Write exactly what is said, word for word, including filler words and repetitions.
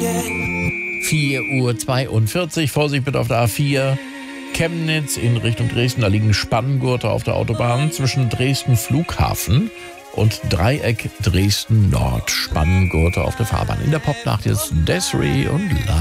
vier Uhr zweiundvierzig, Vorsicht bitte auf der A vier. Chemnitz in Richtung Dresden, da liegen Spanngurte auf der Autobahn zwischen Dresden Flughafen und Dreieck Dresden Nord. Spanngurte auf der Fahrbahn. In der Popnacht jetzt Desiree und La